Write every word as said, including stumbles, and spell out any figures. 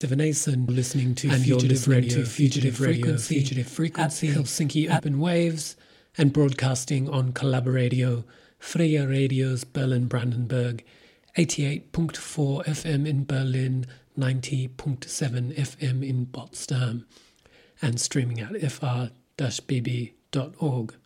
Stevenason, listening to and Fugitive Radio, to Fugitive Radio, Fugitive Frequency, at Helsinki Open Waves, and broadcasting on Collaboradio, Freya Radio's Berlin Brandenburg, eighty-eight point four F M in Berlin, ninety point seven F M in Potsdam, and streaming at f r dash b b dot org.